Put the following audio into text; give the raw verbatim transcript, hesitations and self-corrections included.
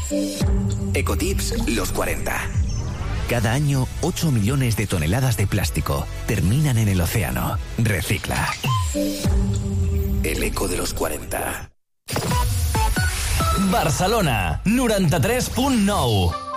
Ecotips los cuarenta. Cada año, ocho millones de toneladas de plástico terminan en el océano. Recicla. El eco de los cuarenta. Barcelona, noranta-tres punt nou.